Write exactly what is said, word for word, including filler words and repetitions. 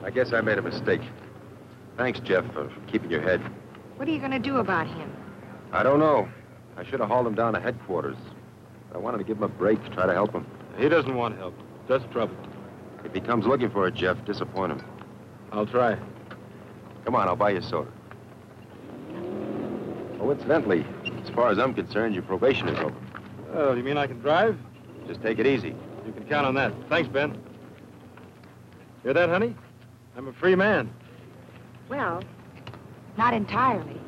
I guess I made a mistake. Thanks, Jeff, for keeping your head. What are you going to do about him? I don't know. I should have hauled him down to headquarters. But I wanted to give him a break, try to help him. He doesn't want help. Just trouble. If he comes looking for it, Jeff, disappoint him. I'll try. Come on, I'll buy you a soda. Oh, incidentally, as far as I'm concerned, your probation is over. Oh, you mean I can drive? Just take it easy. You can count on that. Thanks, Ben. Hear that, honey? I'm a free man. Well, not entirely.